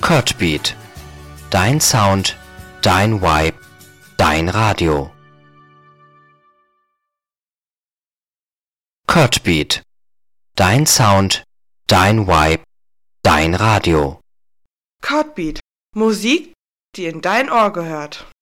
Curtbeat. Dein Sound, dein Vibe, dein Radio. Curtbeat. Dein Sound, dein Vibe, dein Radio. Curtbeat. Musik, die in dein Ohr gehört.